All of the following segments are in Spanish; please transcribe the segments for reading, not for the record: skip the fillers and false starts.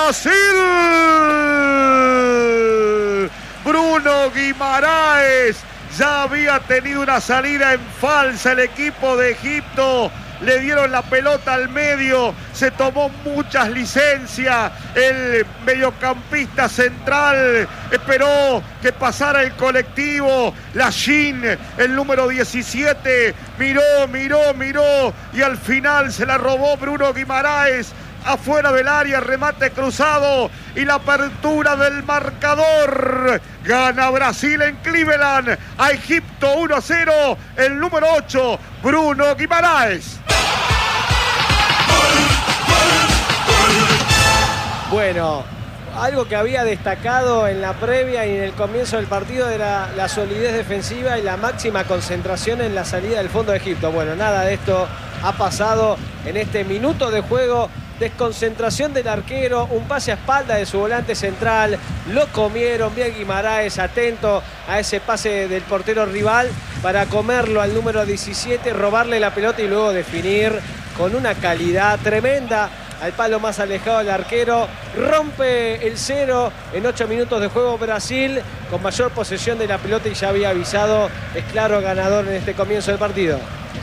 Brasil. Bruno Guimaraes ya había tenido una salida en falsa el equipo de Egipto. Le dieron la pelota al medio, se tomó muchas licencias. El mediocampista central esperó que pasara el colectivo. Lachin, el número 17, miró y al final se la robó Bruno Guimaraes. Afuera del área, remate cruzado y la apertura del marcador. Gana Brasil en Cleveland a Egipto 1-0. El número 8, Bruno Guimaraes. Bueno, algo que había destacado en la previa y en el comienzo del partido era la solidez defensiva y la máxima concentración en la salida del fondo de Egipto. Bueno, nada de esto ha pasado en este minuto de juego. Desconcentración del arquero, un pase a espalda de su volante central, lo comieron. Bien Guimaraes, atento a ese pase del portero rival para comerlo al número 17, robarle la pelota y luego definir con una calidad tremenda al palo más alejado del arquero. Rompe el 0 en 8 minutos de juego Brasil, con mayor posesión de la pelota y ya había avisado, es claro ganador en este comienzo del partido.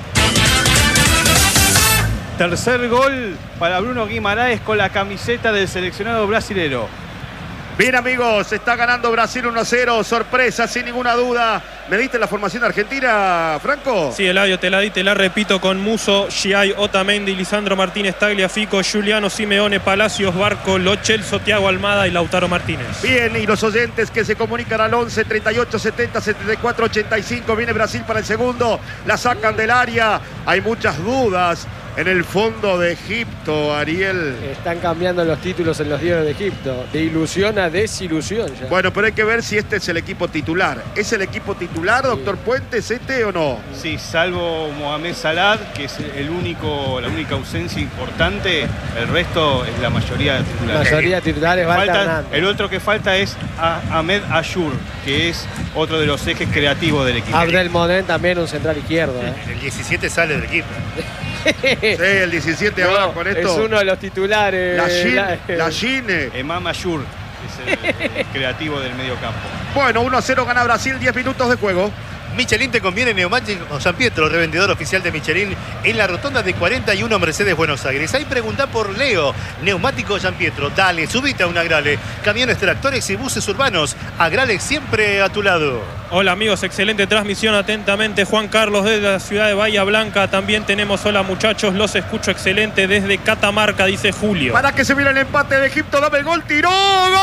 Tercer gol para Bruno Guimaraes con la camiseta del seleccionado brasilero. Bien, amigos, está ganando Brasil 1-0. Sorpresa, sin ninguna duda. ¿Me diste la formación argentina, Franco? Sí, Eladio, te la di, te la repito con Musso, Giai, Otamendi, Lisandro Martínez, Tagliafico, Giuliano, Simeone, Palacios, Barco, Lo Celso, Thiago Almada y Lautaro Martínez. Bien, y los oyentes que se comunican al 11 38 70 74 85. Viene Brasil para el segundo. La sacan del área. Hay muchas dudas en el fondo de Egipto, Ariel. Están cambiando los títulos en los diarios de Egipto. De ilusión a desilusión ya. Bueno, pero hay que ver si este es el equipo titular. ¿Es el equipo titular, sí, doctor Puentes, este o no? Sí, salvo Mohamed Salah, que es la única ausencia importante. El resto es la mayoría de titulares. La mayoría de titulares va alternando. El otro que falta es Ahmed Ayour, que es otro de los ejes creativos del equipo. Abdelmonem también un central izquierdo. El 17 sale del equipo. Sí, el 17 no, ahora con esto. Es uno de los titulares. La Gine. Emam Ayour es el creativo del medio campo. Bueno, 1-0 gana Brasil, 10 minutos de juego. Michelin te conviene Neumático San Pietro, revendedor oficial de Michelin en la rotonda de 41 Mercedes Buenos Aires. Ahí pregunta por Leo, Neumático San Pietro. Dale, subite a un Agrale. Camiones, tractores y buses urbanos. Agrale siempre a tu lado. Hola amigos, excelente transmisión, atentamente Juan Carlos desde la ciudad de Bahía Blanca. También tenemos hola muchachos, los escucho excelente desde Catamarca, dice Julio. Para que se mire el empate de Egipto, dame el gol, tiró, ¡gol!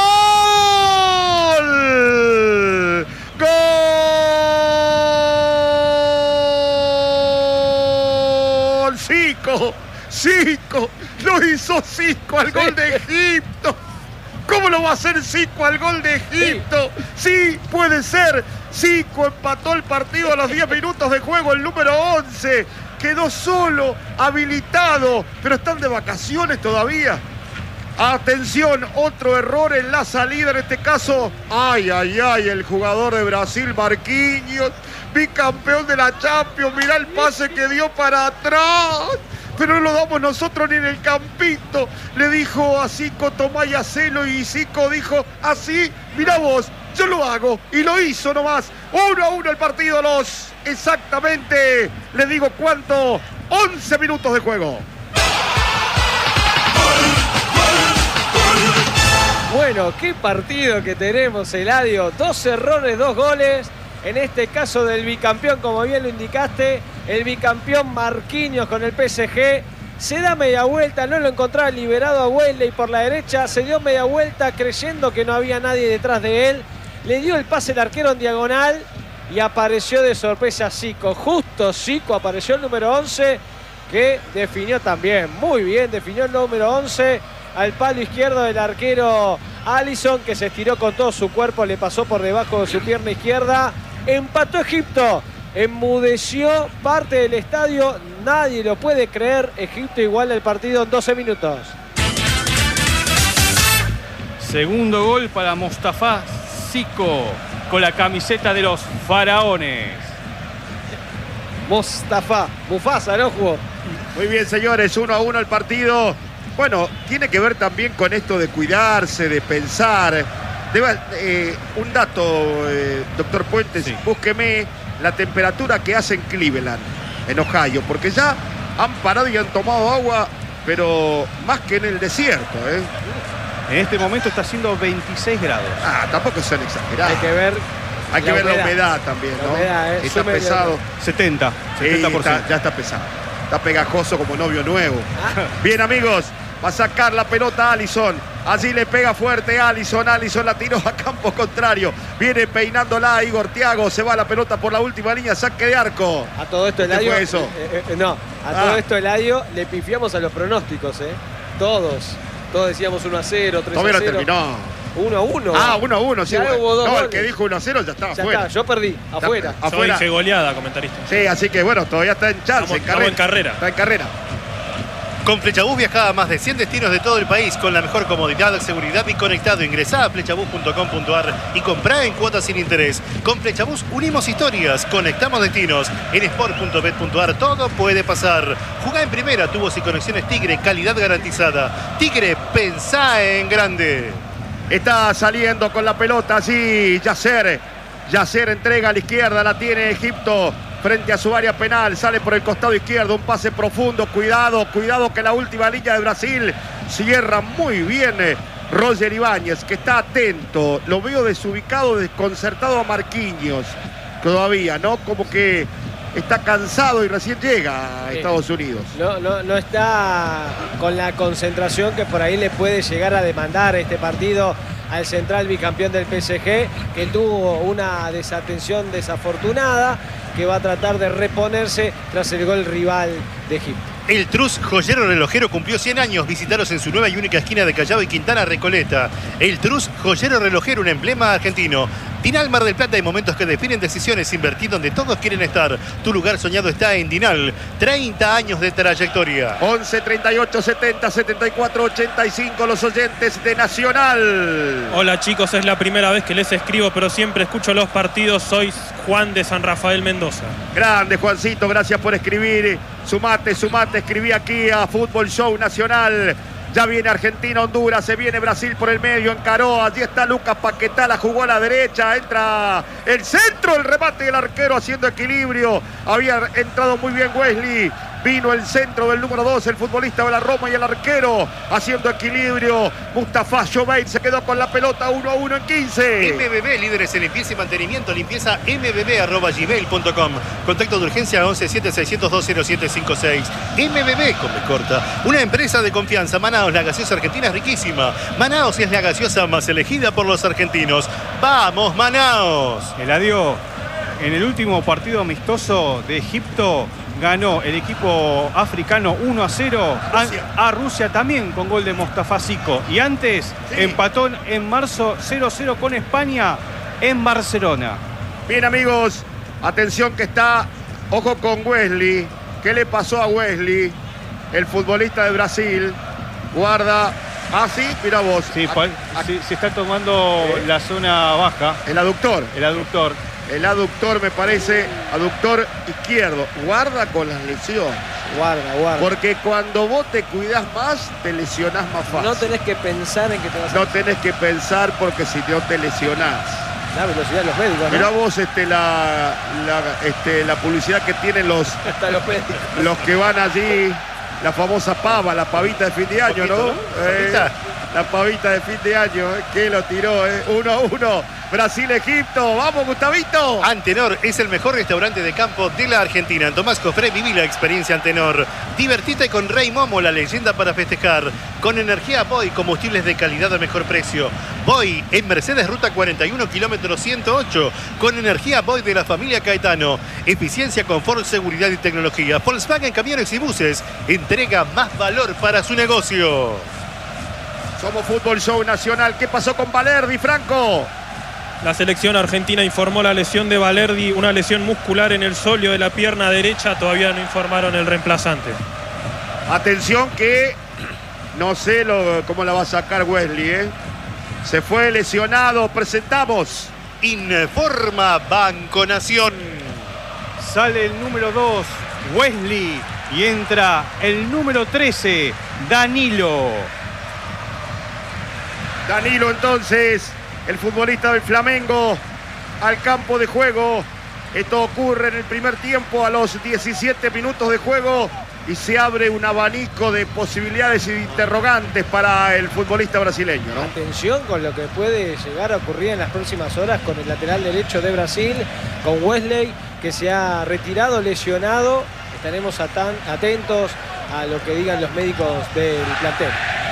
¡Gol! Zico, lo hizo Zico al gol de Egipto. ¿Cómo lo va a hacer Zico al gol de Egipto? Sí, puede ser. Zico empató el partido a los 10 minutos de juego, el número 11. Quedó solo, habilitado, pero están de vacaciones todavía. Atención, otro error en la salida, en este caso. Ay, el jugador de Brasil, Marquinhos, bicampeón de la Champions. Mirá el pase que dio para atrás. Pero no lo damos nosotros ni en el campito. Le dijo a Zico, tomá y hacelo. Y Zico dijo, así, mirá vos, yo lo hago. Y lo hizo nomás. 1-1 el partido, exactamente, le digo cuánto, 11 minutos de juego. Bueno, qué partido que tenemos, Eladio. 2 errores, 2 goles. En este caso del bicampeón, como bien lo indicaste, el bicampeón Marquinhos con el PSG. Se da media vuelta, no lo encontraba liberado a Wesley por la derecha. Se dio media vuelta creyendo que no había nadie detrás de él. Le dio el pase al arquero en diagonal y apareció de sorpresa Zico. Justo Zico apareció el número 11, que definió también. Muy bien, definió el número 11 al palo izquierdo del arquero Alisson, que se estiró con todo su cuerpo, le pasó por debajo de su pierna izquierda. Empató Egipto, enmudeció parte del estadio, nadie lo puede creer. Egipto iguala el partido en 12 minutos. Segundo gol para Mostafa Zico con la camiseta de los faraones. Mufasa, ¿no jugó? Muy bien, señores, 1-1 el partido. Bueno, tiene que ver también con esto de cuidarse, de pensar. Un dato, doctor Puentes, Sí. búsqueme la temperatura que hace en Cleveland, en Ohio, porque ya han parado y han tomado agua, pero más que en el desierto, ¿eh? En este momento está haciendo 26 grados. Tampoco son exagerados. Hay que ver la humedad también, La ¿no? humedad, Está sume- pesado. 70%. Ya está pesado. Está pegajoso como novio nuevo. Bien, amigos, va a sacar la pelota Alisson. Allí le pega fuerte Alisson. Alisson la tiró a campo contrario. Viene peinándola Igor Thiago. Se va la pelota por la última línea. Saque de arco. A todo esto, ¿Qué Eladio. fue eso? Todo esto, Eladio, le pifiamos a los pronósticos, ¿eh? Todos decíamos 1-0, 3-0. Todavía no terminó. 1-1. 1-1, sí. Ya hubo dos No, el goles. que dijo 1-0 ya estaba Ya afuera. está, yo perdí, afuera. Yo Afuera. dije goleada, comentarista. Sí, así que bueno, todavía está en chance, Estamos en carrera. Está en carrera. Con Flechabús viaja a más de 100 destinos de todo el país con la mejor comodidad, seguridad y conectado. Ingresá a flechabús.com.ar y comprá en cuotas sin interés. Con Flechabús unimos historias, conectamos destinos. En sport.bet.ar todo puede pasar. Jugá en primera, tubos y conexiones Tigre, calidad garantizada. Tigre, pensá en grande. Está saliendo con la pelota allí Yasser. Yasser entrega a la izquierda, la tiene Egipto frente a su área penal. Sale por el costado izquierdo, un pase profundo. Cuidado que la última línea de Brasil cierra muy bien Roger Ibáñez, que está atento. Lo veo desubicado, desconcertado a Marquinhos todavía, ¿no? Como que está cansado y recién llega a Estados Unidos. No está con la concentración que por ahí le puede llegar a demandar este partido al central bicampeón del PSG, que tuvo una desatención desafortunada, que va a tratar de reponerse tras el gol rival de Egipto. El Trus Joyero Relojero cumplió 100 años. Visitaros en su nueva y única esquina de Callao y Quintana Recoleta. El Trus Joyero Relojero, un emblema argentino. Dinal Mar del Plata, hay momentos que definen decisiones. Invertir donde todos quieren estar. Tu lugar soñado está en Dinal. 30 años de trayectoria. 11 38 70 74 85 los oyentes de Nacional. Hola chicos, es la primera vez que les escribo, pero siempre escucho los partidos. Soy Juan de San Rafael, Mendoza. Grande, Juancito, gracias por escribir. Sumate, escribí aquí a Fútbol Show Nacional. Ya viene Argentina, Honduras, se viene Brasil por el medio, encaró, allí está Lucas Paquetá, la jugó a la derecha, entra el centro, el remate del arquero haciendo equilibrio. Había entrado muy bien Wesley. Vino el centro del número 2, el futbolista de la Roma, y el arquero haciendo equilibrio. Mustafa Jovein se quedó con la pelota 1-1 en 15. MBB, líderes en limpieza y mantenimiento. Limpieza mbb@gmail.com. Contacto de urgencia 1176020756. MBB, con B corta. Una empresa de confianza. Manaos, la gaseosa argentina es riquísima. Manaos es la gaseosa más elegida por los argentinos. ¡Vamos, Manaos! Eladio, en el último partido amistoso de Egipto ganó el equipo africano 1-0 a Rusia también con gol de Mostafa Zico. Y antes empató en marzo 0-0 con España en Barcelona. Bien, amigos, atención que está, ojo con Wesley. ¿Qué le pasó a Wesley? El futbolista de Brasil. Guarda. Sí, mira vos. Sí, se está tomando la zona baja, El aductor. el aductor. El aductor, me parece, aductor izquierdo. Guarda con las lesiones. Guarda. Porque cuando vos te cuidás más, te lesionás más fácil. No tenés que pensar en que te vas a... No tenés que pensar porque si no te lesionás. La velocidad de los médicos, ¿no? Mirá vos la publicidad que tienen los que van allí, la famosa pava, la pavita de fin de año, ¿no? ¿Pavita? La pavita de fin de año, que lo tiró, 1-1, Brasil-Egipto. ¡Vamos, Gustavito! Antenor es el mejor restaurante de campo de la Argentina. En Tomás Cofré viví la experiencia Antenor. Divertite con Rey Momo, la leyenda para festejar. Con energía Boy, combustibles de calidad a mejor precio. Boy en Mercedes Ruta 41, kilómetro 108. Con energía Boy de la familia Caetano. Eficiencia, confort, seguridad y tecnología. Volkswagen Camiones y Buses. Entrega más valor para su negocio. Somos Fútbol Show Nacional. ¿Qué pasó con Valerdi, Franco? La selección argentina informó la lesión de Valerdi, una lesión muscular en el sóleo de la pierna derecha. Todavía no informaron el reemplazante. Atención que no sé cómo la va a sacar Wesley, Se fue lesionado. Presentamos. Informa Banco Nación. Sale el número 2, Wesley. y entra el número 13, Danilo. Danilo entonces, el futbolista del Flamengo, al campo de juego. Esto ocurre en el primer tiempo a los 17 minutos de juego y se abre un abanico de posibilidades y de interrogantes para el futbolista brasileño, ¿no? Atención con lo que puede llegar a ocurrir en las próximas horas con el lateral derecho de Brasil, con Wesley, que se ha retirado lesionado. Estaremos atentos a lo que digan los médicos del plantel.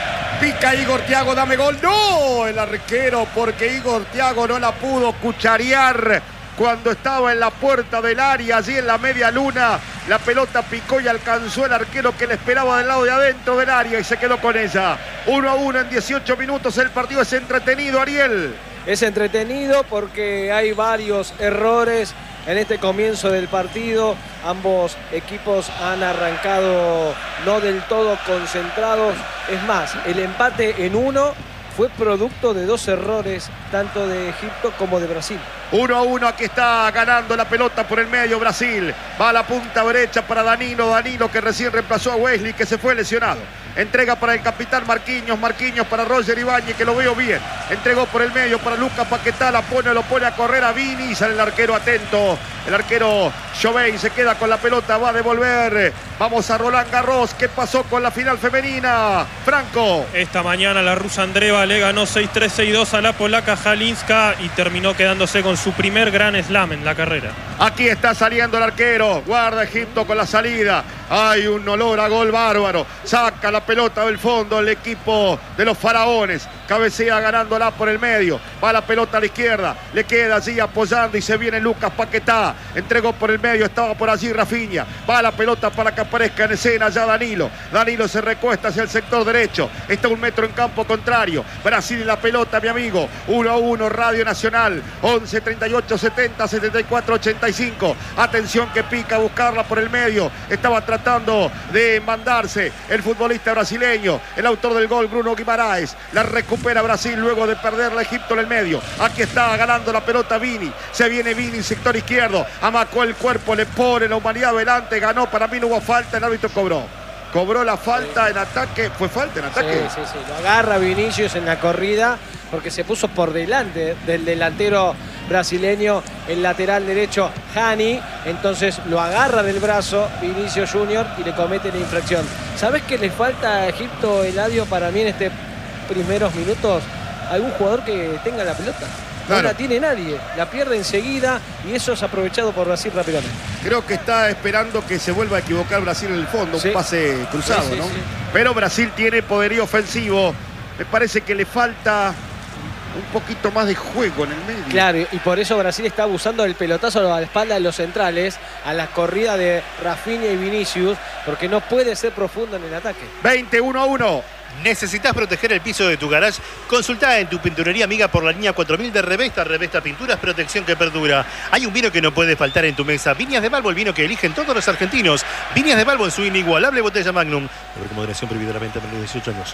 Pica Igor Thiago, dame gol. No, el arquero, porque Igor Thiago no la pudo cucharear cuando estaba en la puerta del área, allí en la media luna. La pelota picó y alcanzó el arquero que le esperaba del lado de adentro del área y se quedó con ella. 1-1 en 18 minutos. El partido es entretenido, Ariel. Es entretenido porque hay varios errores en este comienzo del partido. Ambos equipos han arrancado no del todo concentrados. Es más, el empate en 1 fue producto de 2 errores, tanto de Egipto como de Brasil. 1-1, aquí está ganando la pelota por el medio Brasil. Va a la punta derecha para Danilo. Danilo que recién reemplazó a Wesley, que se fue lesionado. Entrega para el capitán Marquinhos. Marquinhos para Roger Ibáñez, que lo veo bien. Entregó por el medio para Lucas Paquetá. Lo pone a correr a Vini. Sale el arquero atento. El arquero Jovey se queda con la pelota. Va a devolver. Vamos a Roland Garros. ¿Qué pasó con la final femenina? Franco. Esta mañana la rusa Andreeva le ganó 6-3, 6-2 a la polaca Halinska y terminó quedándose con su primer gran slam en la carrera. Aquí está saliendo el arquero. Guarda Egipto con la salida. Hay un olor a gol bárbaro. Saca la pelota del fondo el equipo de los faraones. Cabecea ganándola por el medio. Va la pelota a la izquierda. Le queda allí apoyando y se viene Lucas Paquetá. Entregó por el medio. Estaba por allí Rafinha. Va la pelota para que aparezca en escena ya Danilo. Danilo se recuesta hacia el sector derecho. Está 1 metro en campo contrario. Brasil y la pelota, mi amigo. 1-1, Radio Nacional. 11, 38, 70, 74, 85. Atención que pica a buscarla por el medio. Estaba tratando de mandarse el futbolista brasileño. El autor del gol, Bruno Guimaraes. La recupera Brasil luego de perderla a Egipto en el medio. Aquí está ganando la pelota Vini. Se viene Vini, sector izquierdo. Amacó el cuerpo, le pone la humanidad delante. Ganó, para mí no hubo falta. El árbitro cobró la falta en ataque. ¿Fue falta en ataque? Sí. Lo agarra Vinicius en la corrida porque se puso por delante del delantero brasileño, el lateral derecho Hani. Entonces lo agarra del brazo Vinicius Junior y le comete la infracción. ¿Sabes qué le falta a Egipto, Eladio, para mí en estos primeros minutos? Algún jugador que tenga la pelota. No la tiene nadie, la pierde enseguida y eso es aprovechado por Brasil rápidamente. Creo que está esperando que se vuelva a equivocar Brasil en el fondo, un pase cruzado, ¿no? Sí. Pero Brasil tiene poderío ofensivo. Me parece que le falta un poquito más de juego en el medio. Claro, y por eso Brasil está abusando del pelotazo a la espalda de los centrales, a la corrida de Rafinha y Vinicius, porque no puede ser profundo en el ataque. 21-1. ¿Necesitas proteger el piso de tu garage? Consultá en tu pinturería amiga por la línea 4000 de Revesta. Revesta Pinturas, protección que perdura. Hay un vino que no puede faltar en tu mesa. Viñas de Balbo, el vino que eligen todos los argentinos. Viñas de Balbo en su inigualable botella Magnum. Con moderación prohibida la venta a menores de 18 años.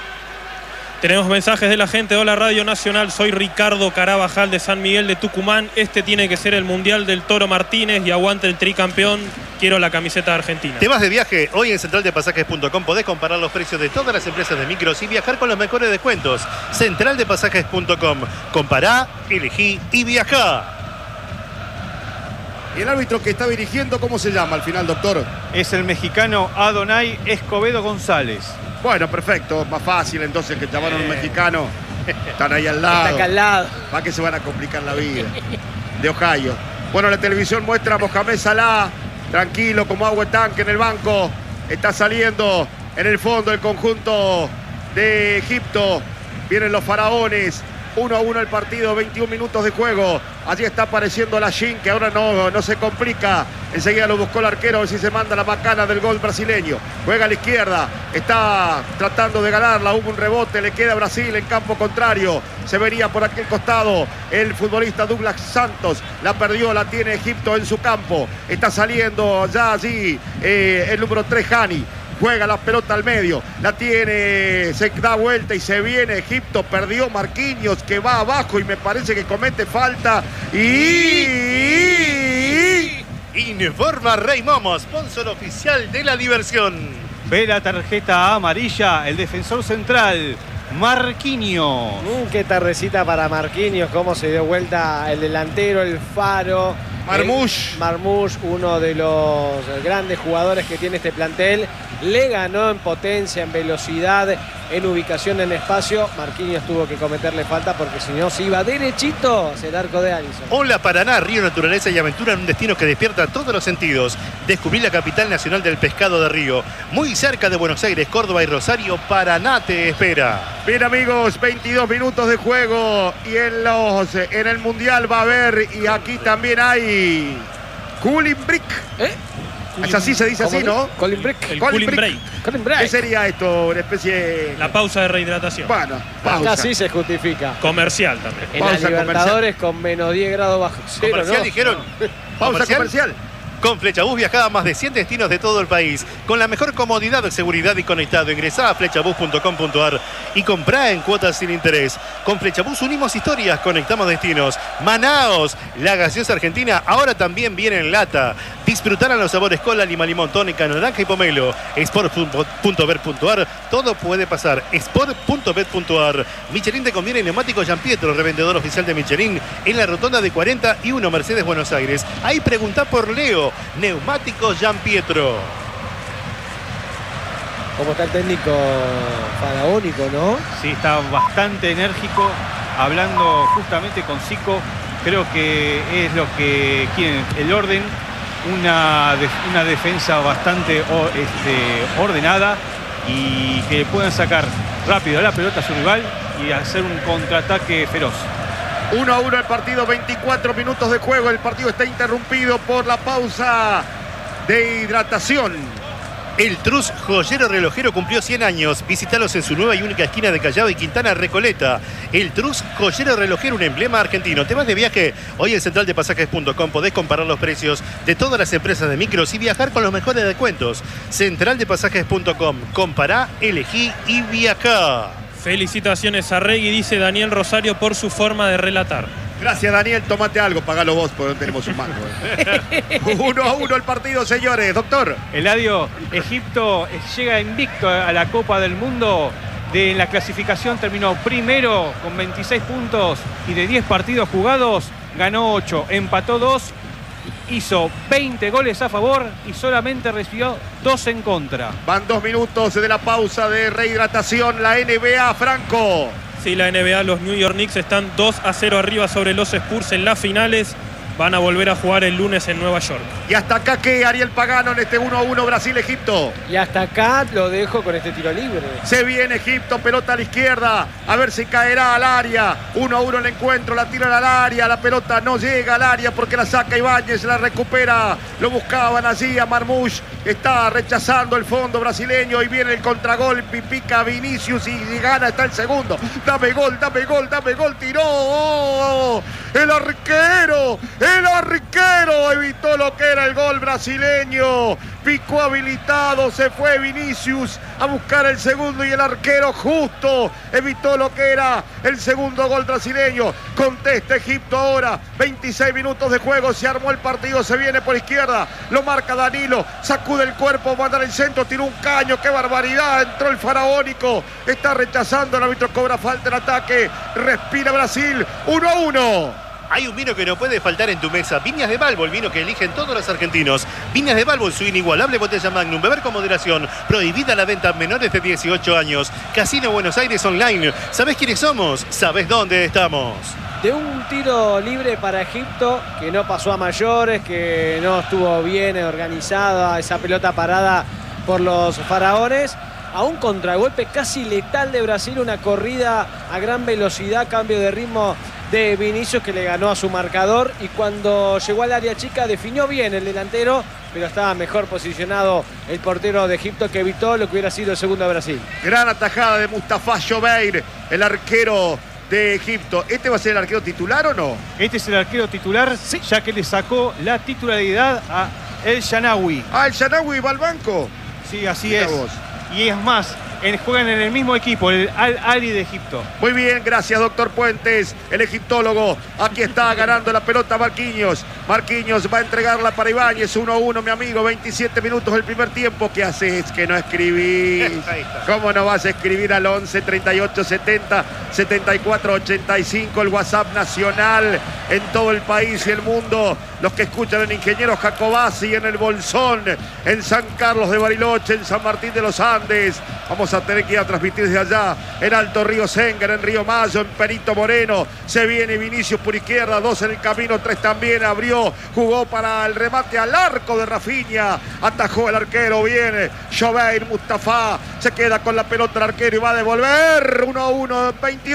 Tenemos mensajes de la gente. Hola Radio Nacional, soy Ricardo Carabajal de San Miguel de Tucumán. Este tiene que ser el Mundial del Toro Martínez y aguante el tricampeón. Quiero la camiseta de Argentina. ¿Te vas de viaje? Hoy en centraldepasajes.com podés comparar los precios de todas las empresas de micros y viajar con los mejores descuentos. Centraldepasajes.com. Compará, elegí y viajá. ¿Y el árbitro que está dirigiendo cómo se llama al final, doctor? Es el mexicano Adonai Escobedo González. Bueno, perfecto. Más fácil entonces que llamaron a un mexicano. Están ahí al lado. Está acá al lado. ¿Para qué se van a complicar la vida? De Ohio. Bueno, la televisión muestra a Mohamed Salah tranquilo como agua de tanque en el banco. Está saliendo en el fondo el conjunto de Egipto. Vienen los faraones. 1-1 el partido, 21 minutos de juego. Allí está apareciendo la Shin, que ahora no se complica. Enseguida lo buscó el arquero, a ver si se manda la macana del gol brasileño. Juega a la izquierda, está tratando de ganarla. Hubo un rebote, le queda a Brasil en campo contrario. Se venía por aquel costado el futbolista Douglas Santos. La perdió, la tiene Egipto en su campo. Está saliendo ya allí el número 3, Hani. Juega la pelota al medio, la tiene, se da vuelta y se viene Egipto. Perdió Marquinhos, que va abajo y me parece que comete falta. Informa Rey Momo, sponsor oficial de la diversión. Ve la tarjeta amarilla, el defensor central, Marquinhos. Qué tardecita para Marquinhos, cómo se dio vuelta el delantero, el Faro. Marmoush, uno de los grandes jugadores que tiene este plantel. Le ganó en potencia, en velocidad, en ubicación, en espacio. Marquinhos tuvo que cometerle falta porque si no se iba derechito hacia el arco de Alisson. Hola Paraná, río, naturaleza y aventura en un destino que despierta todos los sentidos. Descubrí la capital nacional del pescado de río. Muy cerca de Buenos Aires, Córdoba y Rosario, Paraná te espera. Bien amigos, 22 minutos de juego y en el Mundial va a haber, y aquí también hay Cooling Break. Así se dice así, ¿no? Cooling Break. El cooling break. ¿Qué sería esto? Una especie de... La pausa de rehidratación. Bueno, pausa. Acá sí se justifica. Comercial también. En Pausa la Libertadores con menos 10 grados bajo cero, Comercial, ¿no? dijeron. Pausa comercial. Con Flechabús viajá a más de 100 destinos de todo el país. Con la mejor comodidad, seguridad y conectado. Ingresá a flechabús.com.ar y comprá en cuotas sin interés. Con Flechabús unimos historias, conectamos destinos. Manaos, la gaseosa argentina, ahora también viene en lata. Disfrutarán los sabores cola, lima, limón, tónica, naranja y pomelo. Sport.bet.ar, todo puede pasar. Sport.bet.ar. Michelin te conviene en neumáticos Giampietro, revendedor oficial de Michelin, en la rotonda de 41 Mercedes, Buenos Aires. Ahí preguntá por Leo. Neumáticos Giampietro. Como está el técnico faraónico, ¿no? Sí, está bastante enérgico, hablando justamente con Zico. Creo que es lo que quieren, el orden, una defensa bastante ordenada y que puedan sacar rápido la pelota a su rival y hacer un contraataque feroz. 1-1 el partido, 24 minutos de juego. El partido está interrumpido por la pausa de hidratación. El Trus Joyero Relojero cumplió 100 años. Visítalos en su nueva y única esquina de Callao y Quintana, Recoleta. El Trus Joyero Relojero, un emblema argentino. ¿Te vas de viaje? Hoy en centraldepasajes.com podés comparar los precios de todas las empresas de micros y viajar con los mejores descuentos. Centraldepasajes.com. Compará, elegí y viajá. Felicitaciones a Regui, dice Daniel Rosario, por su forma de relatar. Gracias Daniel, tomate algo, pagalo vos porque no tenemos un mango. 1-1 el partido, señores. Doctor. Eladio, Egipto llega invicto a la Copa del Mundo. En la clasificación terminó primero con 26 puntos y de 10 partidos jugados ganó 8, empató 2, hizo 20 goles a favor y solamente recibió 2 en contra. Van 2 minutos de la pausa de rehidratación. La NBA, Franco. Sí, la NBA, los New York Knicks están 2-0 arriba sobre los Spurs en las finales. Van a volver a jugar el lunes en Nueva York. Y hasta acá, ¿qué? Ariel Pagano en este 1-1 Brasil-Egipto. Y hasta acá lo dejo con este tiro libre. Se viene Egipto, pelota a la izquierda. A ver si caerá al área. 1-1 el encuentro, la tiran al área. La pelota no llega al área porque la saca Ibáñez, la recupera. Lo buscaban allí a Marmoush. Está rechazando el fondo brasileño y viene el contragolpe y pica Vinicius y gana, está el segundo. Dame gol, dame gol, dame gol, tiró. ¡Oh! El arquero evitó lo que era el gol brasileño. Picó habilitado, se fue Vinicius a buscar el segundo y el arquero justo evitó lo que era el segundo gol brasileño. Contesta Egipto ahora, 26 minutos de juego, se armó el partido, se viene por izquierda, lo marca Danilo, sacude el cuerpo, manda el centro, tiró un caño, qué barbaridad, entró el faraónico, está rechazando, el árbitro cobra falta en ataque, respira Brasil, 1-1. Hay un vino que no puede faltar en tu mesa. Viñas de Balbo, el vino que eligen todos los argentinos. Viñas de Balbo, su inigualable botella Magnum. Beber con moderación. Prohibida la venta a menores de 18 años. Casino Buenos Aires Online. ¿Sabés quiénes somos? ¿Sabés dónde estamos? De un tiro libre para Egipto, que no pasó a mayores, que no estuvo bien organizada esa pelota parada por los faraones, a un contragolpe casi letal de Brasil, una corrida a gran velocidad, cambio de ritmo de Vinicius que le ganó a su marcador y cuando llegó al área chica definió bien el delantero, pero estaba mejor posicionado el portero de Egipto que evitó lo que hubiera sido el segundo de Brasil. Gran atajada de Mustafa Jobeir, el arquero de Egipto. ¿Este va a ser el arquero titular o no? Este es el arquero titular, sí, ya que le sacó la titularidad a El Shanawi. Ah, el Shanawi va al banco. Sí, así Mira es. vos. Y es más, juegan en el mismo equipo, el Al-Ahly de Egipto. Muy bien, gracias, doctor Puentes, el egiptólogo. Aquí está ganando la pelota Marquinhos. Marquinhos va a entregarla para Ibáñez, 1-1, mi amigo, 27 minutos del primer tiempo. ¿Qué haces que no escribís? ¿Cómo no vas a escribir al 11 38 70 74 85, el WhatsApp nacional en todo el país y el mundo? Los que escuchan en Ingeniero Jacobasi, en el Bolsón, en San Carlos de Bariloche, en San Martín de los Andes. Vamos a tener que ir a transmitir desde allá, en Alto Río Sengar, en Río Mayo, en Perito Moreno. Se viene Vinicius por izquierda, 2 en el camino, 3 también. Abrió, jugó para el remate al arco de Rafinha. Atajó el arquero, viene Joveir Mustafa. Se queda con la pelota el arquero y va a devolver. 1-1,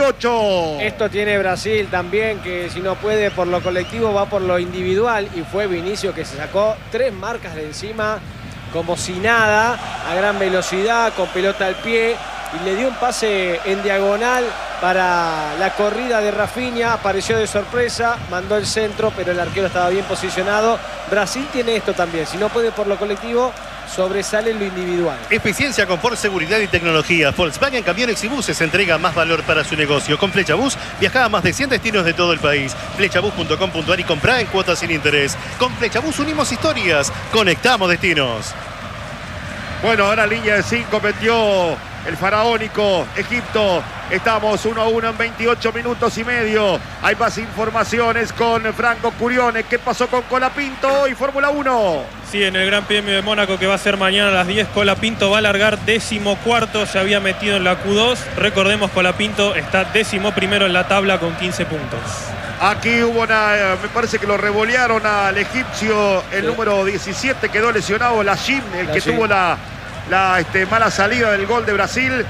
28. Esto tiene Brasil también, que si no puede por lo colectivo va por lo individual. Y fue Vinicius que se sacó 3 marcas de encima como si nada, a gran velocidad, con pelota al pie, y le dio un pase en diagonal para la corrida de Rafinha. Apareció de sorpresa, mandó el centro, pero el arquero estaba bien posicionado. Brasil tiene esto también, si no puede por lo colectivo, sobresale en lo individual. Eficiencia, confort, seguridad y tecnología. Volkswagen Camiones y Buses entrega más valor para su negocio. Con Flechabús viaja a más de 100 destinos de todo el país. Flechabús.com.ar y comprá en cuotas sin interés. Con Flechabús unimos historias, conectamos destinos. Bueno, ahora línea de 5 metió el faraónico Egipto. Estamos 1-1 en 28 minutos y medio. Hay más informaciones con Franco Curione. ¿Qué pasó con Colapinto y Fórmula 1? Sí, en el Gran Premio de Mónaco, que va a ser mañana a las 10, Colapinto va a largar 14º. Se había metido en la Q2. Recordemos, Colapinto está 11º en la tabla con 15 puntos. Aquí hubo me parece que lo revolearon al egipcio, el número 17 quedó lesionado, Lachim, tuvo la mala salida del gol de Brasil.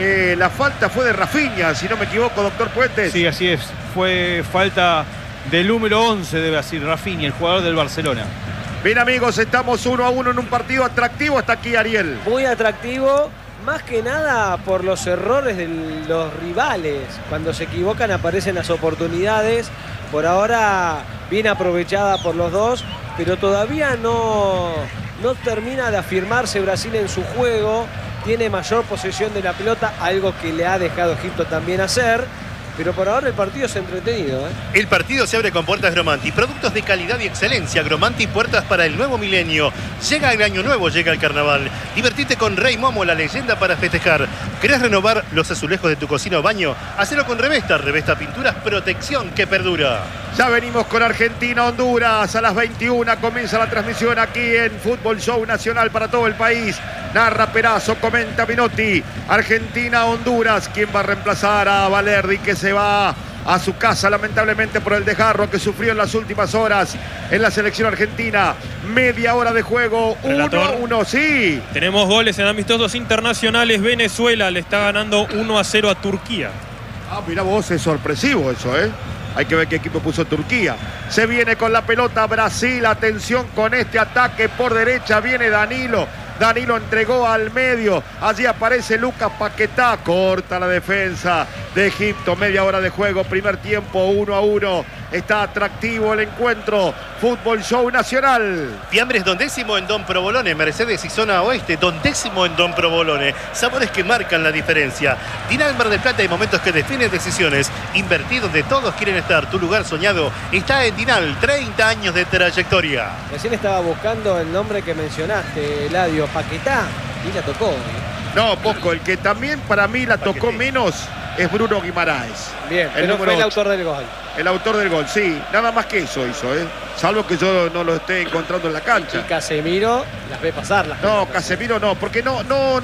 La falta fue de Rafinha, si no me equivoco, doctor Puentes. Sí, así es. Fue falta del número 11 de Brasil, Rafinha, el jugador del Barcelona. Bien, amigos, estamos 1-1 en un partido atractivo. Hasta aquí, Ariel. Muy atractivo. Más que nada por los errores de los rivales. Cuando se equivocan aparecen las oportunidades. Por ahora bien aprovechada por los dos, pero todavía no termina de afirmarse Brasil en su juego. Tiene mayor posesión de la pelota, algo que le ha dejado Egipto también hacer. Pero por ahora el partido es entretenido, ¿eh? El partido se abre con Puertas Gromanti. Productos de calidad y excelencia. Gromanti, puertas para el nuevo milenio. Llega el año nuevo, llega el carnaval. Divertite con Rey Momo, la leyenda para festejar. ¿Querés renovar los azulejos de tu cocina o baño? Hacelo con Revesta. Revesta Pinturas, protección que perdura. Ya venimos con Argentina-Honduras. A las 21 comienza la transmisión aquí en Fútbol Show Nacional para todo el país. Narra Perazo, comenta Minotti. Argentina-Honduras. ¿Quién va a reemplazar a Valerdi, que se va a su casa lamentablemente por el desgarro que sufrió en las últimas horas en la selección argentina? Media hora de juego, 1-1, sí. Tenemos goles en amistosos internacionales. Venezuela le está ganando 1-0 a Turquía. Ah, mirá vos, es sorpresivo eso, ¿eh? Hay que ver qué equipo puso Turquía. Se viene con la pelota Brasil. Atención con este ataque por derecha. Viene Danilo. Danilo entregó al medio. Allí aparece Lucas Paquetá. Corta la defensa de Egipto. Media hora de juego. Primer tiempo, 1-1. Está atractivo el encuentro. Fútbol Show Nacional. Fiambres Don Décimo en Don Provolone. Mercedes y Zona Oeste. Don Décimo en Don Provolone. Sabores que marcan la diferencia. Dinal Mar del Plata. Hay momentos que definen decisiones. Invertir donde todos quieren estar. Tu lugar soñado está en Dinal. 30 años de trayectoria. Recién estaba buscando el nombre que mencionaste, Eladio, Paquetá, y la tocó, ¿eh? No, poco. El que también para mí la tocó menos es Bruno Guimaraes. Bien, pero fue el autor del gol. El autor del gol, sí. Nada más que eso hizo, ¿eh? Salvo que yo no lo esté encontrando en la cancha. Y Casemiro las ve pasar. No, Casemiro no, porque no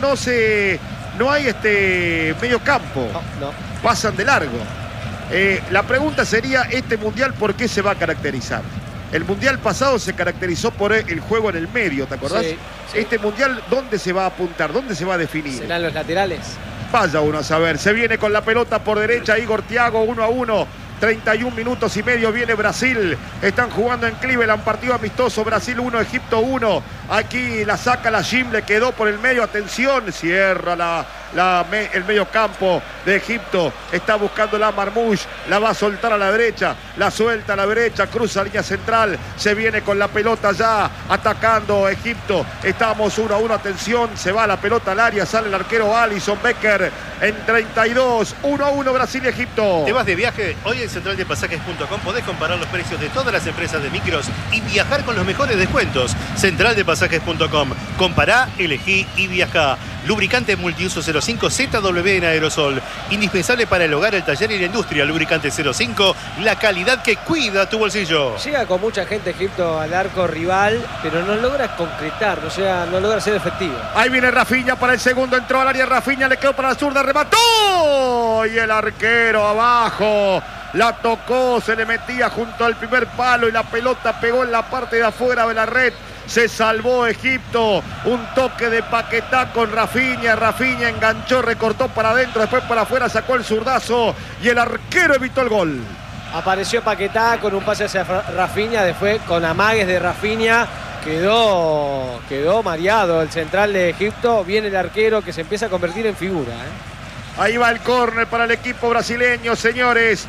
hay medio campo. No. Pasan de largo. La pregunta sería, este mundial, ¿por qué se va a caracterizar? El mundial pasado se caracterizó por el juego en el medio, ¿te acordás? Sí. Este mundial, ¿dónde se va a apuntar? ¿Dónde se va a definir? ¿Serán los laterales? Vaya uno a saber. Se viene con la pelota por derecha Igor Thiago, 1-1. 31 minutos y medio viene Brasil. Están jugando en Cleveland, partido amistoso. Brasil 1, Egipto 1. Aquí la saca la Jim, le quedó por el medio. Atención, cierra el medio campo de Egipto. Está buscando la Marmouche, la va a soltar a la derecha, la suelta a la derecha, cruza línea central, se viene con la pelota ya, atacando Egipto. Estamos 1-1, atención, se va la pelota al área, sale el arquero Alison Becker en 32, 1-1 Brasil y Egipto. ¿Te vas de viaje? Hoy en centraldepasajes.com podés comparar los precios de todas las empresas de micros y viajar con los mejores descuentos. Centraldepasajes.com. Compará, elegí y viajá. Lubricante multiuso 05 ZW en aerosol. Indispensable para el hogar, el taller y la industria. Lubricante 05, la calidad que cuida tu bolsillo. Llega con mucha gente Egipto al arco rival, pero no logra concretar, o sea, no logra ser efectivo. Ahí viene Rafinha para el segundo, entró al área Rafinha, le quedó para la zurda, remató. Y el arquero abajo. La tocó, se le metía junto al primer palo y la pelota pegó en la parte de afuera de la red. Se salvó Egipto. Un toque de Paquetá con Rafinha. Rafinha enganchó, recortó para adentro, después para afuera, sacó el zurdazo y el arquero evitó el gol. Apareció Paquetá con un pase hacia Rafinha, después con amagues de Rafinha. Quedó mareado el central de Egipto. Viene el arquero que se empieza a convertir en figura. Ahí va el córner para el equipo brasileño, señores.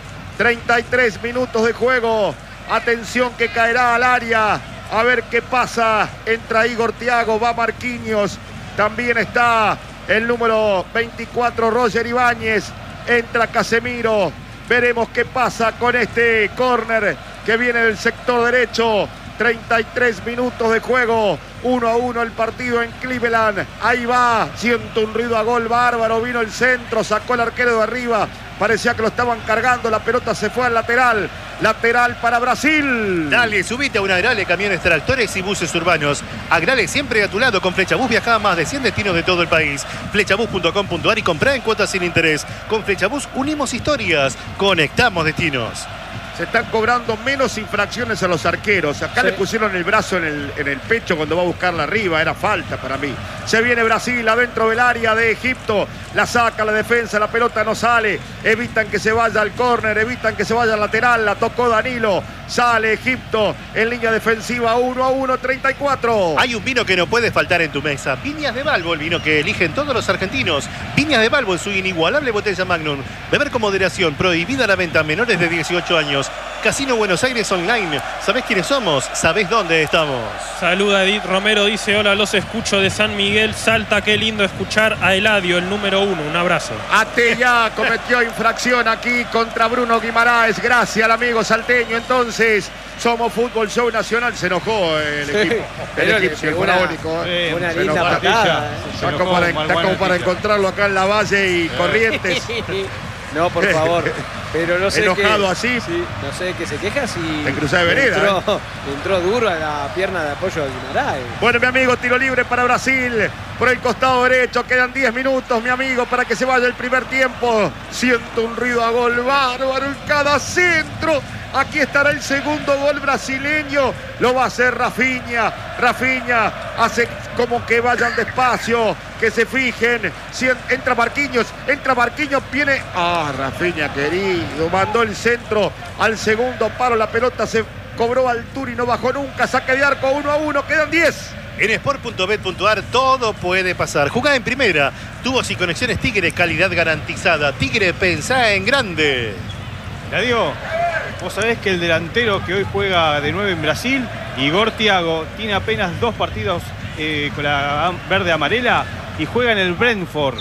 33 minutos de juego. Atención que caerá al área. A ver qué pasa. Entra Igor Thiago, va Marquinhos. También está el número 24, Roger Ibáñez. Entra Casemiro. Veremos qué pasa con este córner que viene del sector derecho. 33 minutos de juego. 1-1 el partido en Cleveland. Ahí va. Siento un ruido a gol bárbaro. Vino el centro. Sacó el arquero de arriba. Parecía que lo estaban cargando. La pelota se fue al lateral. Lateral para Brasil. Dale, subite a una Agrale, camiones, tractores y buses urbanos. Agrale siempre a tu lado. Con Flechabús viaja a más de 100 destinos de todo el país. Flechabús.com.ar y comprá en cuotas sin interés. Con Flechabús unimos historias. Conectamos destinos. Se están cobrando menos infracciones a los arqueros. Acá sí. Le pusieron el brazo en el pecho cuando va a buscarla arriba. Era falta para mí. Se viene Brasil adentro del área de Egipto. La saca la defensa, la pelota no sale. Evitan que se vaya al córner, evitan que se vaya al lateral. La tocó Danilo. Sale Egipto en línea defensiva. 1-1, 34. Hay un vino que no puede faltar en tu mesa. Viñas de Balbo, el vino que eligen todos los argentinos. Viñas de Balbo en su inigualable botella Magnum. Beber con moderación. Prohibida la venta a menores de 18 años. Casino Buenos Aires Online. ¿Sabés quiénes somos? ¿Sabés dónde estamos? Saluda Edith Romero, dice: hola, los escucho de San Miguel, Salta. Qué lindo escuchar a Eladio, el número 1. Un abrazo. Atella cometió infracción aquí contra Bruno Guimaraes. Gracias al amigo salteño. Entonces, somos Fútbol Show Nacional. Se enojó el equipo. El equipo faraónico. Una Se linda enojó. patada. Está como para encontrarlo acá en la Valle y Corrientes. No, por favor. Pero no sé enojado así. Sí, no sé qué se queja si en Cruzada de Vereda. Entró duro a la pierna de apoyo de Guimaraes. Bueno, mi amigo, tiro libre para Brasil. Por el costado derecho. Quedan 10 minutos, mi amigo, para que se vaya el primer tiempo. Siento un ruido a gol bárbaro en cada centro. Aquí estará el segundo gol brasileño. Lo va a hacer Rafinha. Rafinha hace como que vayan despacio, que se fijen. Entra Marquinhos, viene. Rafinha querido, mandó el centro al segundo paro. La pelota se cobró altura y no bajó nunca. Saque de arco 1-1, quedan 10. En sport.bet.ar todo puede pasar. Jugá en primera. Tubos y conexiones Tigre, calidad garantizada. Tigre, pensá en grande. Eladio, vos sabés que el delantero que hoy juega de 9 en Brasil, Igor Thiago, tiene apenas 2 partidos con la verde amarela y juega en el Brentford.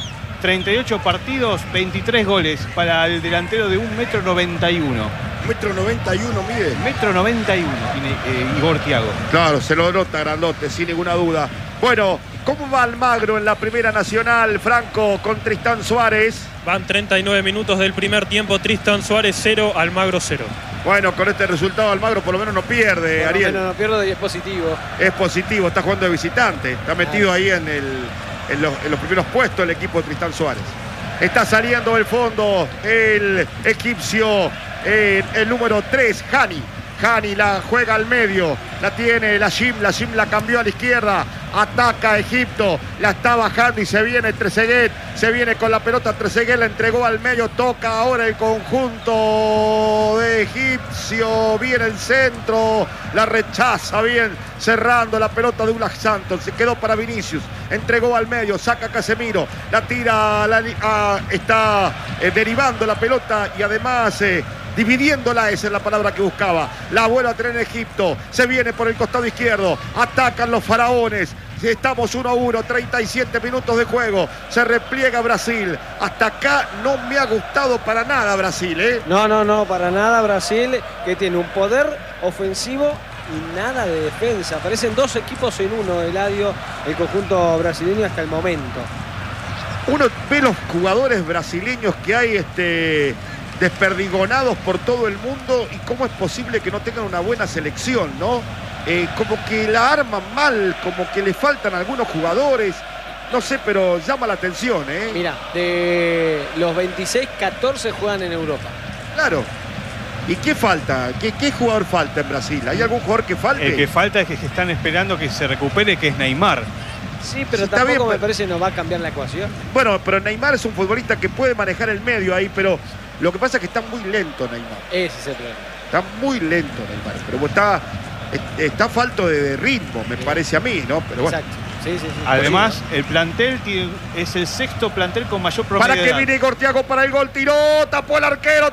38 partidos, 23 goles para el delantero de 1,91 m. 1,91 m mide. 1,91 m tiene Igor Thiago. Claro, se lo nota grandote, sin ninguna duda. Bueno, ¿cómo va Almagro en la Primera Nacional, Franco, con Tristán Suárez? Van 39 minutos del primer tiempo. Tristán Suárez 0, Almagro 0. Bueno, con este resultado Almagro por lo menos no pierde, Ariel. Por lo menos no pierde y es positivo. Es positivo, está jugando de visitante. Está metido ahí en los primeros puestos el equipo de Tristán Suárez. Está saliendo del fondo el egipcio, el número 3, Hani. Hani la juega al medio, la tiene la Jim la cambió a la izquierda. Ataca Egipto. La está bajando y se viene Trezeguet. Se viene con la pelota Trezeguet. La entregó al medio. Toca ahora el conjunto de egipcio. Viene el centro. La rechaza bien. Cerrando la pelota de Douglas Santos. Se quedó para Vinicius. Entregó al medio. Saca Casemiro. La tira. Está derivando la pelota y además dividiéndola, esa es la palabra que buscaba. La vuelve a tener Egipto. Se viene por el costado izquierdo. Atacan los faraones. Estamos 1-1, 37 minutos de juego. Se repliega Brasil. Hasta acá no me ha gustado para nada Brasil, ¿eh? No, para nada Brasil, que tiene un poder ofensivo y nada de defensa. Parecen dos equipos en uno, Eladio, el conjunto brasileño hasta el momento. Uno ve los jugadores brasileños que hay desperdigonados por todo el mundo y cómo es posible que no tengan una buena selección, ¿no? Como que la arman mal, como que le faltan algunos jugadores, no sé, pero llama la atención, ¿eh? Mira, de los 26, 14 juegan en Europa. Claro. ¿Y qué falta? ¿Qué jugador falta en Brasil? ¿Hay algún jugador que falte? El que falta es que están esperando que se recupere, que es Neymar. Sí, pero Sí, tampoco bien, me parece que nos va a cambiar la ecuación. Bueno, pero Neymar es un futbolista que puede manejar el medio ahí, pero lo que pasa es que está muy lento Neymar. Ese es el problema. Está muy lento Neymar, pero está falto de ritmo, me parece a mí, ¿no? Pero bueno. Exacto. Sí. Además, el plantel es el sexto plantel con mayor promedio Para de que edad. viene Igor Thiago para el gol, tiró, tapó el arquero.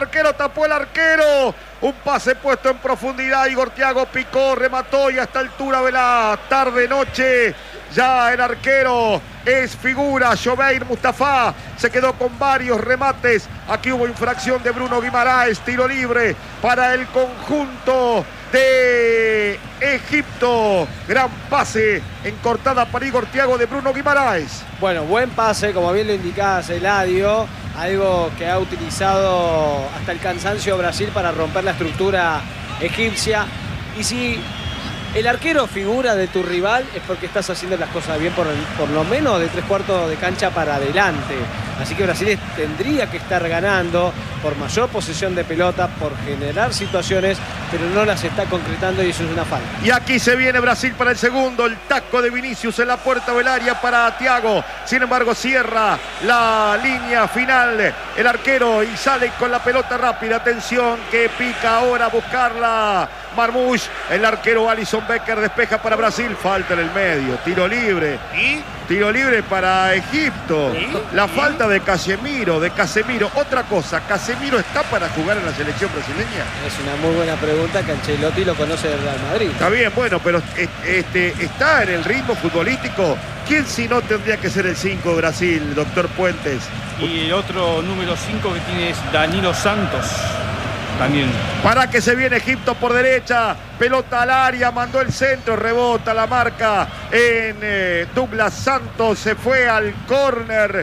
Un pase puesto en profundidad, Igor Thiago picó, remató y a esta altura de la tarde-noche ya el arquero es figura. Joveir Mustafa se quedó con varios remates. Aquí hubo infracción de Bruno Guimaraes, tiro libre para el conjunto de Egipto. Gran pase en cortada para Igor Thiago de Bruno Guimaraes. Bueno, buen pase, como bien lo indicabas, Eladio. Algo que ha utilizado hasta el cansancio Brasil para romper la estructura egipcia. Y si el arquero figura de tu rival es porque estás haciendo las cosas bien por lo menos de 3/4 de cancha para adelante. Así que Brasil tendría que estar ganando por mayor posesión de pelota, por generar situaciones, pero no las está concretando y eso es una falta. Y aquí se viene Brasil para el segundo. El taco de Vinicius en la puerta del área para Thiago. Sin embargo, cierra la línea final el arquero y sale con la pelota rápida. Atención que pica ahora a buscarla Marmoush. El arquero Alisson Becker despeja para Brasil. Falta en el medio. Tiro libre. ¿Y? Tiro libre para Egipto. La falta de Casemiro. Otra cosa, ¿Casemiro está para jugar en la selección brasileña? Es una muy buena pregunta, que Ancelotti lo conoce del Real Madrid. Está bien, bueno, pero está en el ritmo futbolístico. ¿Quién si no tendría que ser el 5 de Brasil, doctor Puentes? Y el otro número 5 que tiene es Danilo Santos. También. Para que se viene Egipto por derecha, pelota al área, mandó el centro, rebota la marca en Douglas Santos, se fue al córner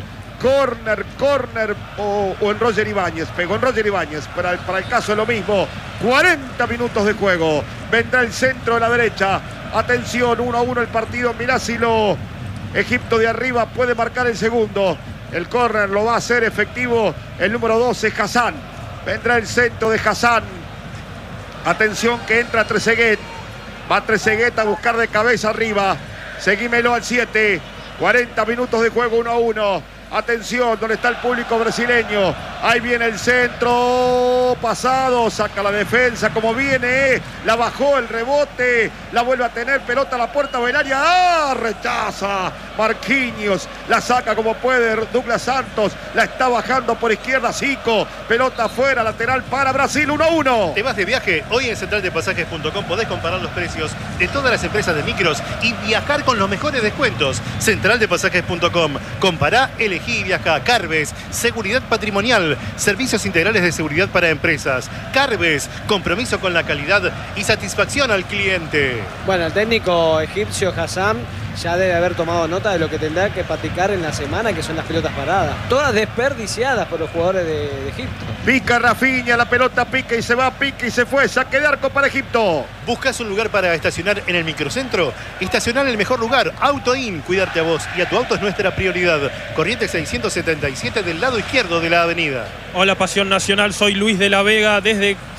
o en Roger Ibáñez, pegó en Roger Ibáñez, para el caso es lo mismo. 40 minutos de juego, vendrá el centro a la derecha, atención, 1-1 el partido, mirá si Egipto de arriba puede marcar el segundo, el córner lo va a hacer efectivo el número 12, Hassan. Vendrá el centro de Hassan. Atención que entra Trezeguet. Va Trezeguet a buscar de cabeza arriba. Seguímelo al 7. 40 minutos de juego 1-1. Atención, donde está el público brasileño. Ahí viene el centro. Pasado, saca la defensa como viene. La bajó el rebote. La vuelve a tener. Pelota a la puerta del área. ¡Ah! Rechaza Marquinhos. La saca como puede Douglas Santos. La está bajando por izquierda Zico. Pelota afuera, lateral para Brasil. 1-1. ¿Te vas de viaje? Hoy en centraldepasajes.com podés comparar los precios de todas las empresas de micros y viajar con los mejores descuentos. Centraldepasajes.com. Compará, elegí y viaja. Carves, seguridad patrimonial, servicios integrales de seguridad para empresas. Carves, compromiso con la calidad y satisfacción al cliente. Bueno, el técnico egipcio Hassan ya debe haber tomado nota de lo que tendrá que practicar en la semana, que son las pelotas paradas. Todas desperdiciadas por los jugadores de Egipto. Pica Rafinha, la pelota pica y se va, pica y se fue. Saque de arco para Egipto. ¿Buscas un lugar para estacionar en el microcentro? Estacionar en el mejor lugar. AutoIn. Cuidarte a vos y a tu auto es nuestra prioridad. Corrientes 677 del lado izquierdo de la avenida. Hola Pasión Nacional, soy Luis de la Vega desde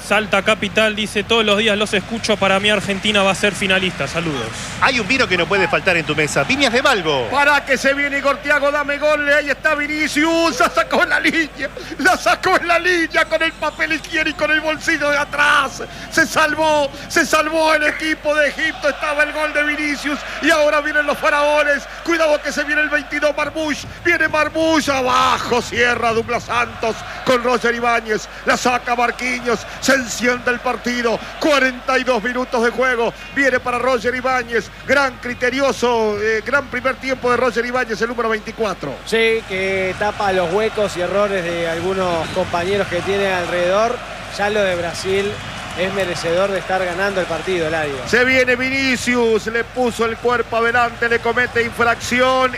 Salta Capital dice: todos los días los escucho, para mí Argentina va a ser finalista. Saludos. Hay un vino que no puede faltar en tu mesa. Viñas de Balbo. Para que se viene Igor Thiago, dame gol. Ahí está Vinicius. La sacó en la línea. La sacó en la línea con el papel higiénico en el bolsillo de atrás. Se salvó el equipo de Egipto. Estaba el gol de Vinicius. Y ahora vienen los faraones. Cuidado que se viene el 22 Marmoush. Viene Marmoush abajo. Cierra Douglas Santos con Roger Ibáñez. La saca Marquinhos. Se enciende el partido. 42 minutos de juego. Viene para Roger Ibáñez. Gran criterioso, gran primer tiempo de Roger Ibáñez, el número 24. Sí, que tapa los huecos y errores de algunos compañeros que tiene alrededor. Ya lo de Brasil es merecedor de estar ganando el partido, Eladio. Se viene Vinicius, le puso el cuerpo adelante, le comete infracción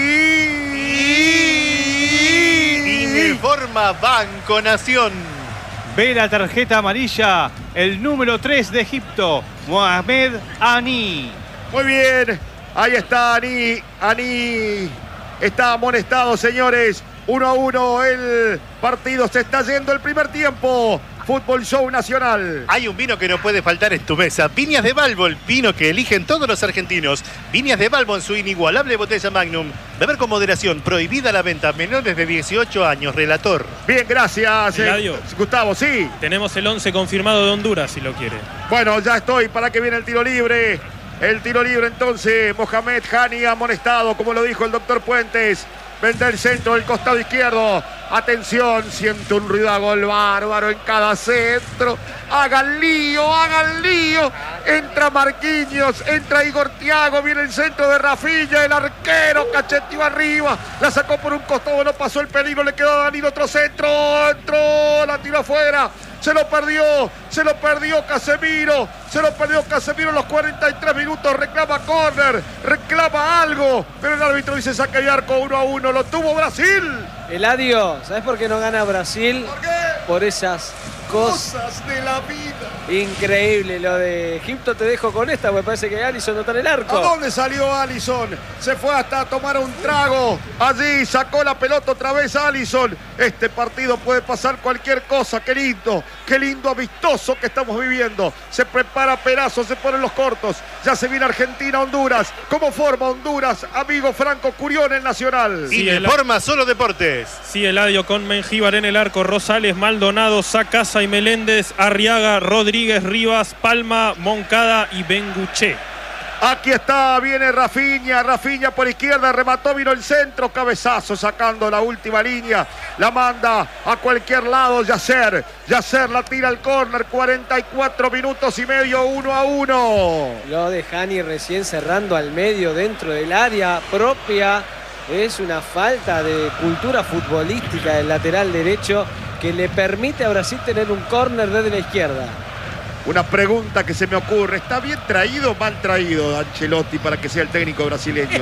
y informa Banco Nación. Ve la tarjeta amarilla, el número 3 de Egipto, Mohamed Ani. Muy bien, ahí está Ani. Ani está amonestado, señores. 1-1 el partido, se está yendo el primer tiempo. Fútbol Show Nacional. Hay un vino que no puede faltar en tu mesa. Viñas de Balbo, el vino que eligen todos los argentinos. Viñas de Balbo en su inigualable botella Magnum. Beber con moderación, prohibida la venta a menores de 18 años. Relator. Bien, gracias. Gustavo, sí. Tenemos el 11 confirmado de Honduras, si lo quiere. Bueno, ya estoy para que viene el tiro libre. El tiro libre entonces, Mohamed Hani amonestado, como lo dijo el doctor Puentes. Vende el centro del costado izquierdo. Atención, siento un ruido a gol bárbaro en cada centro. Hagan lío, hagan lío. Entra Marquinhos, entra Igor Thiago, viene el centro de Rafinha, el arquero cacheteó arriba. La sacó por un costado, no pasó el peligro, le quedó a Danilo, otro centro. Entró, la tiró afuera. Se lo perdió Casemiro. Se lo perdió Casemiro en los 43 minutos. Reclama córner, reclama algo. Pero el árbitro dice saque de arco 1-1. Lo tuvo Brasil. Eladio, ¿sabes por qué no gana Brasil? ¿Por qué? Por esas cosas de la vida. Increíble lo de Egipto. Te dejo con esta, me parece que Alisson no está en el arco. ¿A dónde salió Alisson? Se fue hasta tomar un trago. Allí sacó la pelota otra vez Alisson. Este partido puede pasar cualquier cosa. Qué lindo amistoso que estamos viviendo. Se prepara Perazo, se ponen los cortos. Ya se viene Argentina-Honduras. ¿Cómo forma Honduras, amigo Franco Curión, en Nacional? Y de forma Solo Deportes. Sí, Eladio, con Mengíbar en el arco, Rosales, Maldonado, Sacasa y Meléndez, Arriaga, Rodríguez, Rivas, Palma, Moncada y Benguché. Aquí está, viene Rafinha por izquierda, remató, vino el centro, cabezazo sacando la última línea, la manda a cualquier lado, Yasser la tira al córner, 44 minutos y medio, 1-1. Lo de Hani recién cerrando al medio dentro del área propia, es una falta de cultura futbolística del lateral derecho que le permite a Brasil tener un córner desde la izquierda. Una pregunta que se me ocurre, ¿está bien traído o mal traído Ancelotti para que sea el técnico brasileño?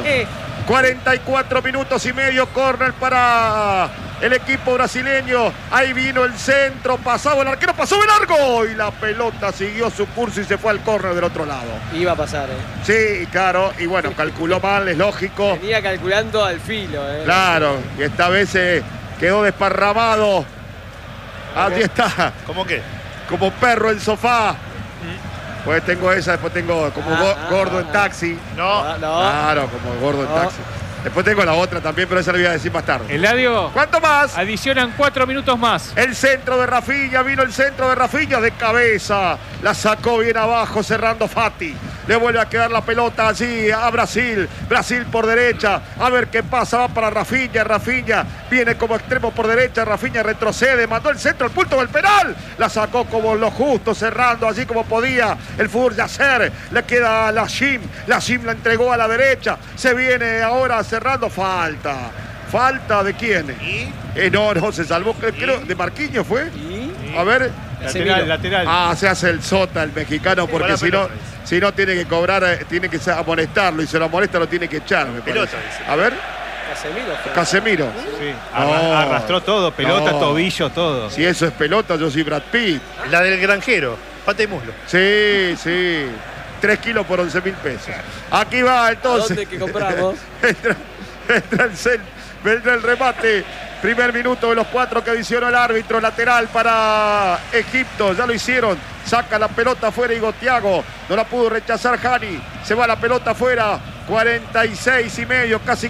44 minutos y medio, córner para el equipo brasileño. Ahí vino el centro, pasaba el arquero, pasó el largo y la pelota siguió su curso y se fue al córner del otro lado. Iba a pasar, Sí, claro, y bueno, calculó mal, es lógico. Venía calculando al filo, Claro, y esta vez quedó desparramado. Allí está. ¿Cómo qué? Como perro en sofá. Pues tengo esa, después tengo como gordo en taxi. No. Claro, como gordo en taxi. Después tengo la otra también, pero esa la voy a decir más tarde. Eladio. ¿Cuánto más? Adicionan 4 minutos más. El centro de Rafinha, vino el centro de Rafinha de cabeza. La sacó bien abajo, cerrando Fati. Le vuelve a quedar la pelota allí a Brasil. Brasil por derecha. A ver qué pasa. Va para Rafinha. Rafinha viene como extremo por derecha. Rafinha retrocede. Mandó el centro al punto del penal. La sacó como lo justo, cerrando así como podía. El fútbol Yasser. Le queda a Lashim. Lashim la entregó a la derecha. Se viene ahora cerrando. Falta. ¿Falta de quién? No, se salvó. Creo, de Marquinhos fue. A ver. Lateral. Ah, se hace el sota el mexicano porque si no tiene que cobrar, tiene que amonestarlo y se lo amonesta lo tiene que echar, me parece. A ver. Casemiro. Sí. Arrastró todo, pelota, tobillo, todo. Si eso es pelota, yo soy Brad Pitt. La del granjero, pata y muslo. Sí. 3 kilos por 11.000 pesos. Aquí va entonces. ¿A dónde que compramos? entra el centro. Vendrá el remate. Primer minuto de los 4 que adicionó el árbitro. Lateral para Egipto. Ya lo hicieron. Saca la pelota afuera Igo Thiago. No la pudo rechazar Hani. Se va la pelota afuera. 46 y medio, casi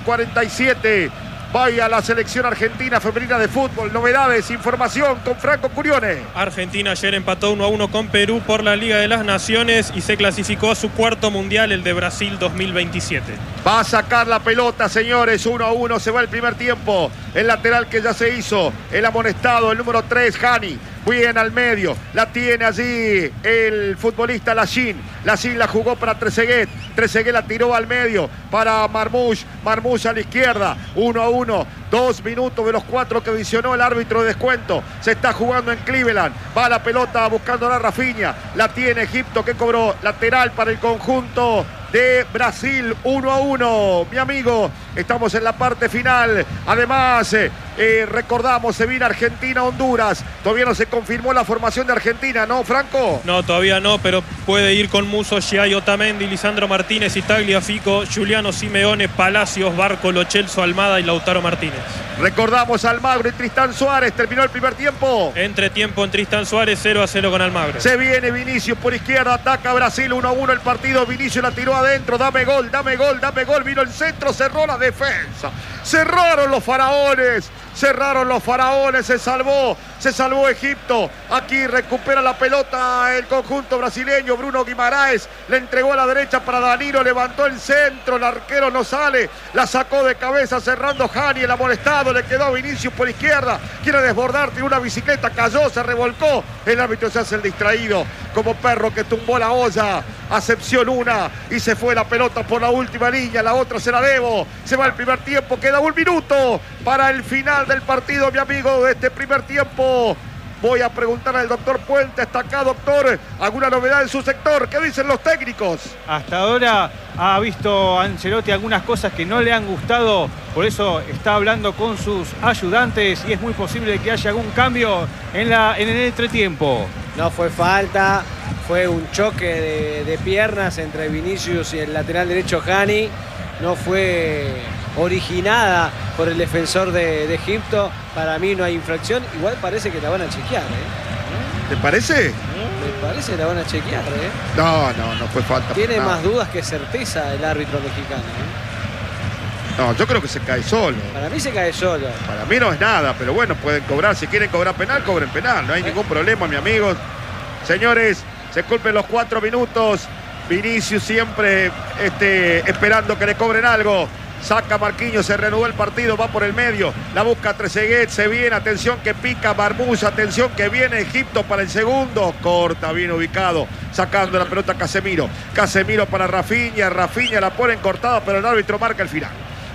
47. Vaya la selección argentina femenina de fútbol. Novedades, información con Franco Curione. Argentina ayer empató 1-1 con Perú por la Liga de las Naciones y se clasificó a su cuarto mundial, el de Brasil 2027. Va a sacar la pelota, señores. 1-1, se va el primer tiempo. El lateral que ya se hizo. El amonestado, el número 3, Hani. Bien al medio, la tiene allí el futbolista Lachin. Lachin la jugó para Trezeguet. Trezeguet la tiró al medio para Marmoush. Marmoush a la izquierda. 1-1. 2 minutos de los 4 que adicionó el árbitro de descuento. Se está jugando en Cleveland. Va la pelota buscando a Rafinha. La tiene Egipto que cobró lateral para el conjunto de Brasil. 1-1. Mi amigo, estamos en la parte final. Además, recordamos, se viene Argentina-Honduras. Todavía no se confirmó la formación de Argentina, ¿no, Franco? No, todavía no, pero puede ir con Musso, Giai, Otamendi, Lisandro Martínez, Tagliafico, Juliano Simeone, Palacios, Barco, Lo Celso, Almada y Lautaro Martínez. Recordamos Almagro y Tristán Suárez. Terminó el primer tiempo. Entretiempo en Tristán Suárez, 0-0 con Almagro. Se viene Vinicius por izquierda, ataca Brasil, 1-1 el partido. Vinicius la tiró adentro, dame gol, dame gol, dame gol. Vino el centro, cerró la defensa. Cerraron los faraones. Cerraron los faraones, se salvó Egipto. Aquí recupera la pelota el conjunto brasileño. Bruno Guimaraes le entregó a la derecha para Danilo, levantó el centro, el arquero no sale, la sacó de cabeza cerrando Hani, el amonestado, le quedó a Vinicius por izquierda, quiere desbordar, tiene una bicicleta, cayó, se revolcó, el árbitro se hace el distraído, como perro que tumbó la olla. Acepción una y se fue la pelota por la última línea, la otra se la debo. Se va el primer tiempo, queda 1 minuto para el final del partido, mi amigo, de este primer tiempo. Voy a preguntar al doctor Puente, ¿está acá, doctor? ¿Alguna novedad en su sector? ¿Qué dicen los técnicos? Hasta ahora ha visto Ancelotti algunas cosas que no le han gustado, por eso está hablando con sus ayudantes y es muy posible que haya algún cambio en el entretiempo. No fue falta, fue un choque de piernas entre Vinicius y el lateral derecho Hani. No fue originada por el defensor de Egipto. Para mí no hay infracción. Igual parece que la van a chequear, ¿eh? ¿Te parece? Me parece que la van a chequear, ¿eh? No fue falta. Tiene más dudas que certeza el árbitro mexicano, ¿eh? No, yo creo que se cae solo. Para mí se cae solo. Para mí no es nada, pero bueno, pueden cobrar. Si quieren cobrar penal, cobren penal. No hay ningún problema, mi amigos. Señores, se cumplen los 4 minutos. Vinicius siempre esperando que le cobren algo. Saca Marquinhos, se reanudó el partido, va por el medio, la busca Trezeguet, se viene, atención que pica Marmoush, atención que viene Egipto para el segundo, corta, bien ubicado, sacando la pelota Casemiro, Casemiro para Rafinha, Rafinha la pone cortada, pero el árbitro marca el final.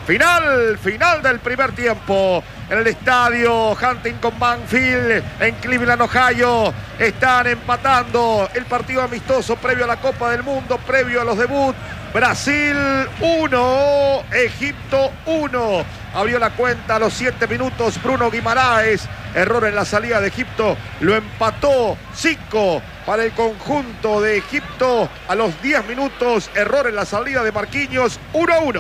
Final del primer tiempo en el estadio Huntington Banfield en Cleveland, Ohio. Están empatando el partido amistoso previo a la Copa del Mundo, previo a los debuts. Brasil 1, Egipto 1. Abrió la cuenta a los 7 minutos Bruno Guimaraes. Error en la salida de Egipto. Lo empató Zico para el conjunto de Egipto. A los 10 minutos, error en la salida de Marquinhos. 1-1.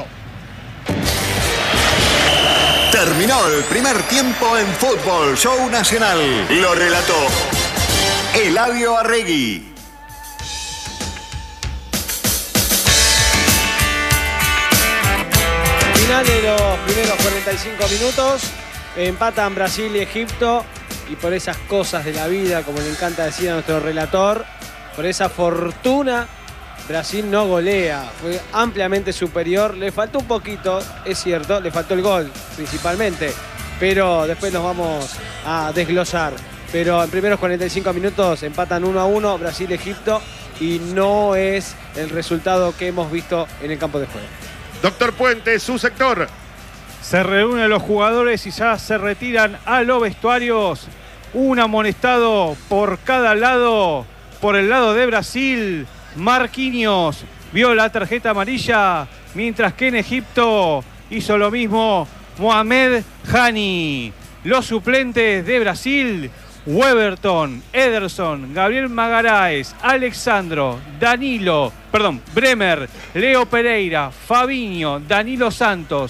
Terminó el primer tiempo en Fútbol Show Nacional. Lo relató Eladio Arregui. Final de los primeros 45 minutos. Empatan Brasil y Egipto. Y por esas cosas de la vida, como le encanta decir a nuestro relator, por esa fortuna, Brasil no golea, fue ampliamente superior, le faltó un poquito, es cierto, le faltó el gol principalmente, pero después nos vamos a desglosar. Pero en primeros 45 minutos empatan 1-1 Brasil-Egipto y no es el resultado que hemos visto en el campo de juego. Doctor Puente, su sector. Se reúnen los jugadores y ya se retiran a los vestuarios. Un amonestado por cada lado, por el lado de Brasil. Marquinhos vio la tarjeta amarilla, mientras que en Egipto hizo lo mismo Mohamed Hani. Los suplentes de Brasil: Weberton, Ederson, Gabriel Magaraes, Alexandro, Bremer, Leo Pereira, Fabinho, Danilo Santos,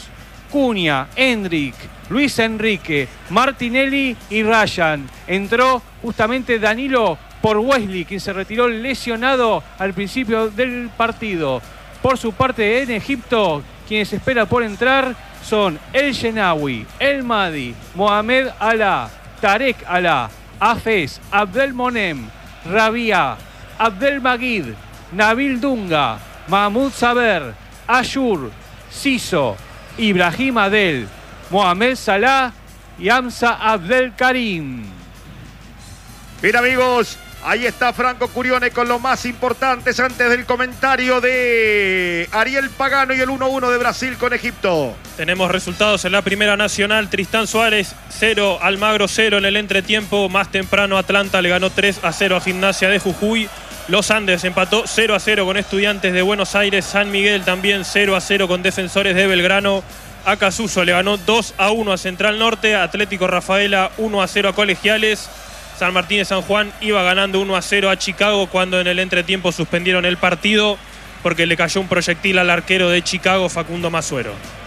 Cunha, Hendrik, Luis Enrique, Martinelli y Ryan. Entró justamente Danilo por Wesley, quien se retiró lesionado al principio del partido. Por su parte, en Egipto, quienes espera por entrar son El Shenawi, El Mahdi, Mohamed Alá, Tarek Alá, Hafez, Abdelmonem, Rabia, Abdelmagid, Nabil Dunga, Mahmoud Saber, Ashur, Siso, Ibrahim Adel, Mohamed Salah y Hamza Abdel Karim. Bien, amigos, ahí está Franco Curione con los más importantes antes del comentario de Ariel Pagano y el 1-1 de Brasil con Egipto. Tenemos resultados en la Primera Nacional. Tristán Suárez 0, Almagro 0 en el entretiempo. Más temprano Atlanta le ganó 3-0 a Gimnasia de Jujuy. Los Andes empató 0-0 con Estudiantes de Buenos Aires. San Miguel también 0-0 con Defensores de Belgrano. Acasuso le ganó 2-1 a Central Norte. Atlético Rafaela 1-0 a Colegiales. San Martín de San Juan iba ganando 1-0 a Chicago cuando en el entretiempo suspendieron el partido porque le cayó un proyectil al arquero de Chicago, Facundo Masuero.